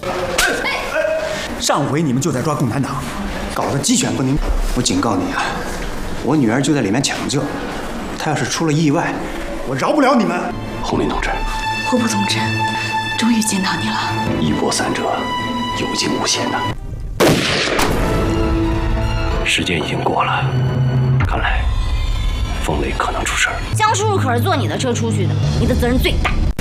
上回你们就在抓共产党，搞得鸡犬不宁。我警告你啊，我女儿就在里面抢救，她要是出了意外，我饶不了你们。 红林同志， 户部同志，终于见到你了。 一波三折，有惊无险呐。时间已经过了，看来风雷可能出事儿。 江叔叔可是坐你的车出去的，你的责任最大。